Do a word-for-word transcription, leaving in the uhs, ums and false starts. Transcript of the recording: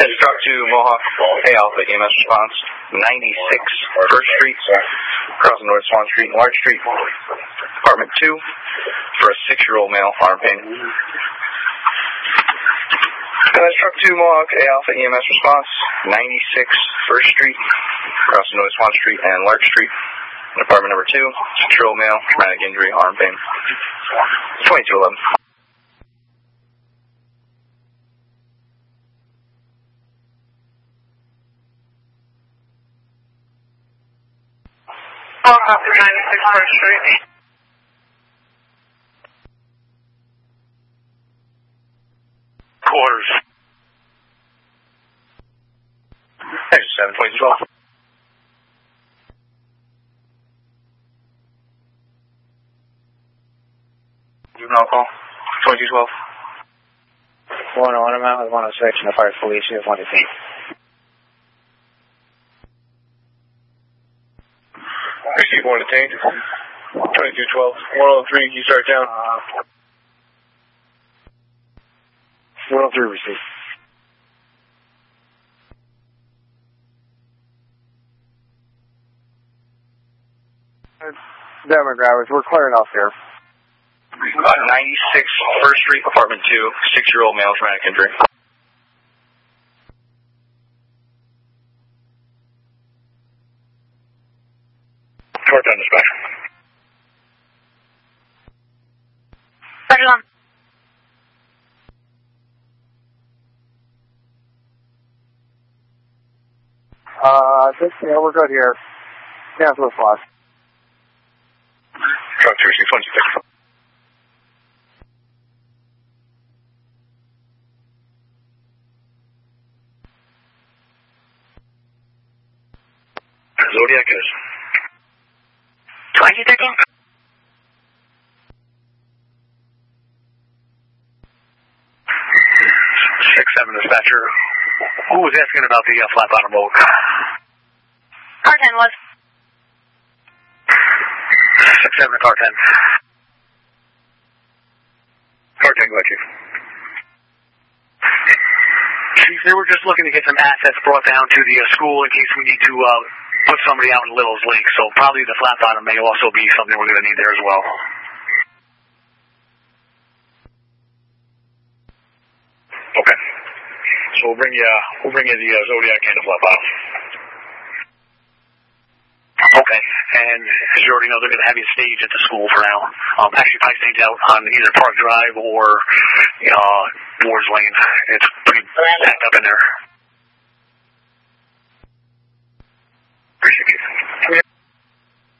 Struck to Mohawk A Alpha E M S response, ninety-six First Street, crossing North Swan Street and Larch Street, apartment two, for a six-year-old male, arm pain. Struck to Mohawk A Alpha E M S response, ninety-six First Street, crossing North Swan Street and Larch Street, apartment number two, six-year-old male, traumatic injury, arm pain. twenty-two eleven. After ninety-six First Street. Quarters. seven twenty twelve. Juvenile call. twenty-two twelve. one oh one, I'm out with one oh six and the fire police here, one eighteen. Receive one detained. twenty-two twelve. one oh three, you start down. one oh three received. Demographics, we're clearing off here. ninety-six First Street, apartment two, six-year-old male, traumatic injury. Report down, dispatch. Roger on. Uh, I think, yeah, we're good here. Cancel the flash. Truck two six one six. Zodiac is. twenty thirteen. six seven dispatcher. Who was asking about the uh, flat bottom boat? Car ten was. six seven to car ten. Car ten, go ahead, Chief. Chief, they were just looking to get some assets brought down to the uh, school in case we need to uh, put somebody out in Little's Lake. So probably the flat bottom may also be something we're going to need there as well. Okay. So we'll bring you, uh, we'll bring you the uh, Zodiac and the flat bottom. Okay. And as you already know, they're going to have you staged at the school for now. Um, actually, probably staged out on either Park Drive or uh, Ward's Lane. It's pretty packed up in there.